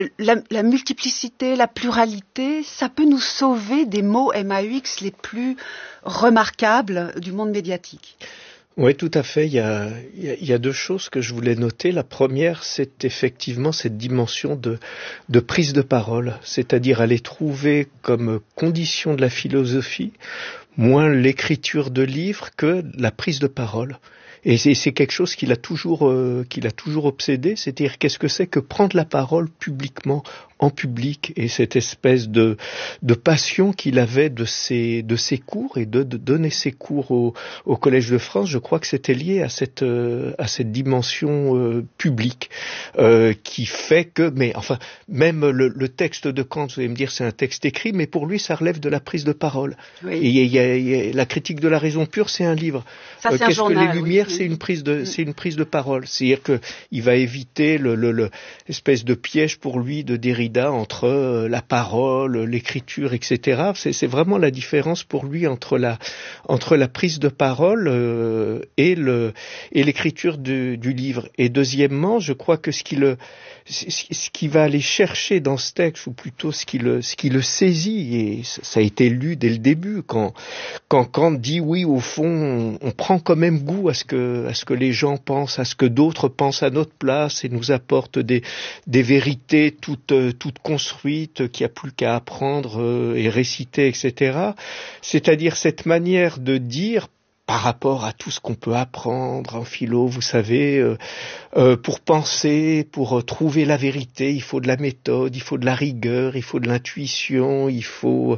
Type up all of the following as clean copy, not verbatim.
la multiplicité, la pluralité, ça peut nous sauver des mots MAUX les plus remarquables du monde médiatique. Oui, tout à fait. Il y a deux choses que je voulais noter. La première, c'est effectivement cette dimension de prise de parole, c'est-à-dire aller trouver comme condition de la philosophie moins l'écriture de livres que la prise de parole. Et c'est quelque chose qu'il a toujours obsédé, c'est-à-dire qu'est-ce que c'est que prendre la parole publiquement, en public, et cette espèce de passion qu'il avait de ses cours et de donner ses cours au Collège de France. Je crois que c'était lié à cette dimension publique qui fait que, mais enfin, même le texte de Kant, vous allez me dire, c'est un texte écrit, mais pour lui, ça relève de la prise de parole. Oui. Et il y a la critique de la raison pure, c'est un livre. Ça, c'est un journal, que les Lumières, oui. c'est une prise de parole. C'est-à-dire que il va éviter l'espèce de piège pour lui de Derrida entre la parole, l'écriture, etc. C'est vraiment la différence pour lui entre la prise de parole et l'écriture du livre. Et deuxièmement, je crois que ce qui va aller chercher dans ce texte, ou plutôt ce qui le saisit, et ça a été lu dès le début, quand Kant dit oui, au fond, on prend quand même goût à ce que les gens pensent, à ce que d'autres pensent à notre place, et nous apportent des vérités toutes construites, qu'il n'y a plus qu'à apprendre et réciter, etc. C'est-à-dire cette manière de dire, par rapport à tout ce qu'on peut apprendre en philo, vous savez, pour penser, pour trouver la vérité, il faut de la méthode, il faut de la rigueur, il faut de l'intuition, il faut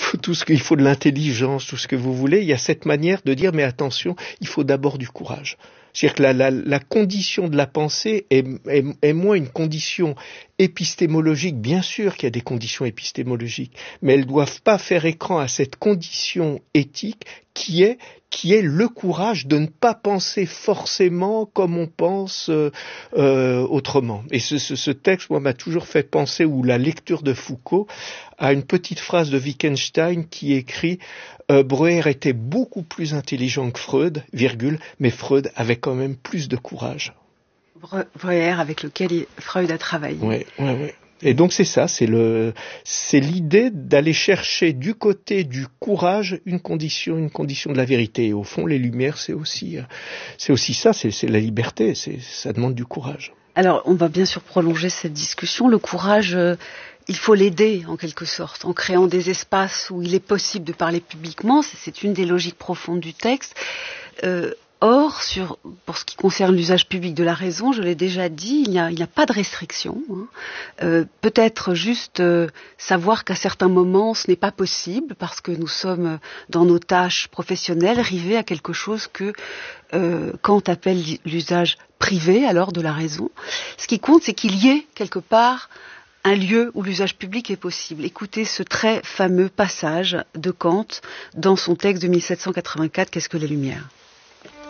de l'intelligence, tout ce que vous voulez. Il y a cette manière de dire, mais attention, il faut d'abord du courage. C'est-à-dire que la condition de la pensée est moins une condition épistémologique. Bien sûr qu'il y a des conditions épistémologiques, mais elles ne doivent pas faire écran à cette condition éthique qui est le courage de ne pas penser forcément comme on pense autrement. Et ce texte, moi, m'a toujours fait penser, ou la lecture de Foucault, à une petite phrase de Wittgenstein qui écrit Breuer était beaucoup plus intelligent que Freud, mais Freud avait quand même plus de courage. Breuer, avec lequel Freud a travaillé. Oui. Et donc c'est ça, c'est l'idée d'aller chercher du côté du courage une condition de la vérité. Et au fond, les Lumières, c'est aussi ça, c'est la liberté, ça demande du courage. Alors, on va bien sûr prolonger cette discussion. Le courage, il faut l'aider en quelque sorte, en créant des espaces où il est possible de parler publiquement. C'est une des logiques profondes du texte. Or, pour ce qui concerne l'usage public de la raison, je l'ai déjà dit, il n'y a pas de restriction. Peut-être juste savoir qu'à certains moments, ce n'est pas possible parce que nous sommes dans nos tâches professionnelles rivés à quelque chose que Kant appelle l'usage privé alors de la raison. Ce qui compte, c'est qu'il y ait quelque part un lieu où l'usage public est possible. Écoutez ce très fameux passage de Kant dans son texte de 1784, Qu'est-ce que les Lumières ?